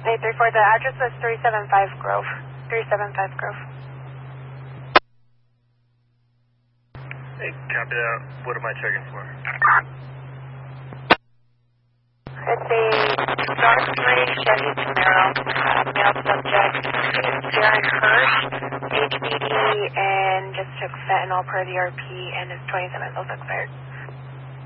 834, the address was 375 Grove. 375 Grove. Hey, copy that. What am I checking for? It's a dark gray Chevy Camaro. Male subject is Darren Hirsch, HBD, and just took fentanyl per the RP, and his 27 is expired.